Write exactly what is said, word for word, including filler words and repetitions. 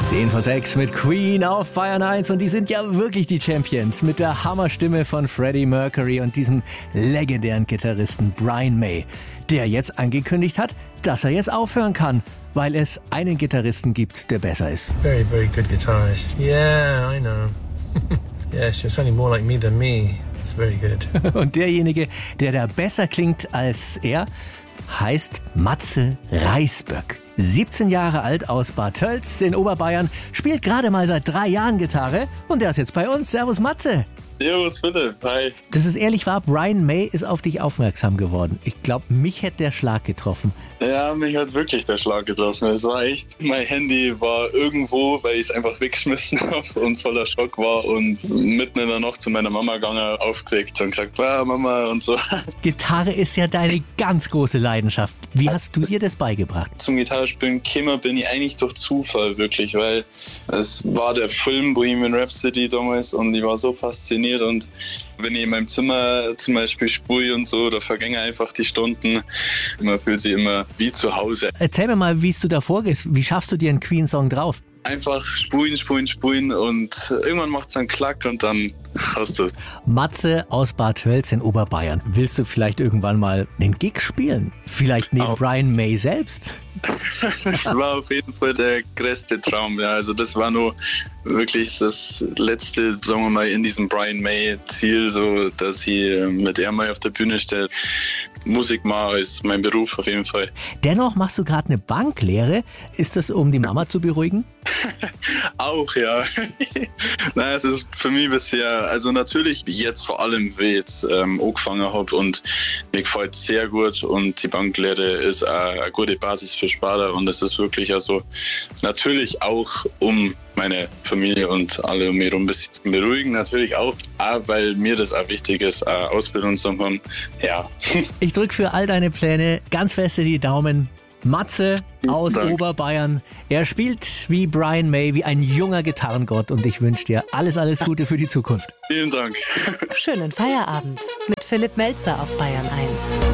zehn vor sechs mit Queen auf Bayern eins und die sind ja wirklich die Champions mit der Hammerstimme von Freddie Mercury und diesem legendären Gitarristen Brian May, der jetzt angekündigt hat, dass er jetzt aufhören kann, weil es einen Gitarristen gibt, der besser ist. Very, very good guitarist. Yeah, I know. Yes, you're sounding more like me than me. It's very good. Und derjenige, der da besser klingt als er, heißt Matze Reisböck. siebzehn Jahre alt aus Bad Tölz in Oberbayern, spielt gerade mal seit drei Jahren Gitarre und der ist jetzt bei uns. Servus Matze. Servus Philipp, hi. Das ist ehrlich wahr, Brian May ist auf dich aufmerksam geworden. Ich glaube, mich hätte der Schlag getroffen. Ja, mich hat wirklich der Schlag getroffen. Es war echt, mein Handy war irgendwo, weil ich es einfach weggeschmissen habe und voller Schock war und mitten in der Nacht zu meiner Mama gegangen, aufgeweckt und gesagt, ah, Mama und so. Gitarre ist ja deine ganz große Leidenschaft. Wie hast du dir das beigebracht? Zum Gitarrespielen gekommen bin ich eigentlich durch Zufall wirklich, weil es war der Film Bohemian Rhapsody damals und ich war so fasziniert und wenn ich in meinem Zimmer zum Beispiel spule und so, da vergehen einfach die Stunden. Man fühlt sich immer wie zu Hause. Erzähl mir mal, wie es du da vorgehst. Wie schaffst du dir einen Queen-Song drauf? Einfach spulen, spulen, spulen und irgendwann macht es einen Klack und dann hast du es. Matze aus Bad Tölz in Oberbayern. Willst du vielleicht irgendwann mal einen Gig spielen? Vielleicht neben oh. Brian May selbst? Das war auf jeden Fall der größte Traum. Ja. Also das war nur wirklich das letzte, sagen wir mal, in diesem Brian May Ziel, so dass ich mit er mal auf der Bühne stehe. Musik mal ist mein Beruf auf jeden Fall. Dennoch machst du gerade eine Banklehre. Ist das, um die Mama zu beruhigen? Auch, ja. Naja, es ist für mich bisher, also natürlich jetzt vor allem, weil ich jetzt ähm, angefangen habe und mir gefällt es sehr gut und die Banklehre ist eine, eine gute Basis für Sparer und es ist wirklich also natürlich auch, um meine Familie und alle um mich herum ein bisschen zu beruhigen, natürlich auch, auch weil mir das auch wichtig ist, eine Ausbildung zu haben. Ja. Ich drücke für all deine Pläne ganz feste die Daumen. Matze aus Dank. Oberbayern. Er spielt wie Brian May, wie ein junger Gitarrengott und ich wünsche dir alles, alles Gute für die Zukunft. Vielen Dank. Schönen Feierabend mit Philipp Melzer auf Bayern eins.